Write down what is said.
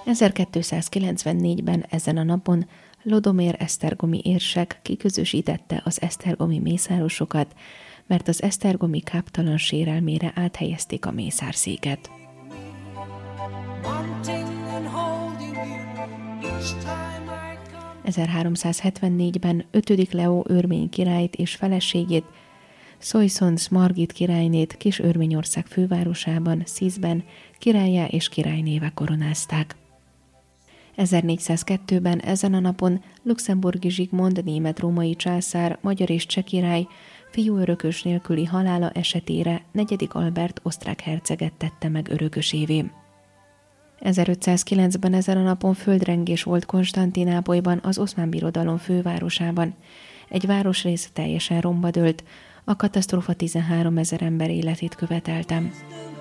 1294-ben ezen a napon Lodomér esztergomi érsek kiközösítette az esztergomi mészárosokat, mert az esztergomi káptalan sérelmére áthelyezték a mészárszéket. 1374-ben 5. Leó örmény királyt és feleségét, Soissons Margit királynét Kis-Örményország fővárosában, Sziszben királlyá és királynéve koronázták. 1402-ben ezen a napon luxemburgi Zsigmond német-római császár, magyar és cseh király fiúörökös nélküli halála esetére 4. Albert osztrák herceget tette meg örökösévé. 1509-ben ezen a napon földrengés volt Konstantinápolyban, az Oszmán Birodalom fővárosában. Egy városrész teljesen romba dőlt, a katasztrófa 13 000 ember életét követelte.